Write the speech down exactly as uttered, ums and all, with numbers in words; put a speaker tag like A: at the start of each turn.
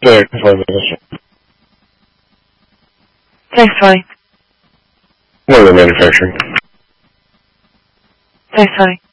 A: Yeah, confirm this.
B: Thanks, Tony.
A: One of the manufacturing.
B: Thanks, Tony.